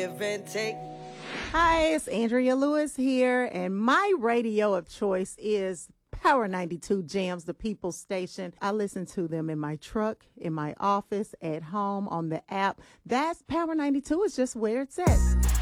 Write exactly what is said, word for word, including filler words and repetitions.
Hi, it's Andrea Lewis here, and my radio of choice is Power ninety-two Jams, the People's Station. I listen to them in my truck, in my office, at home, on the app. That's Power ninety-two is just where it's at.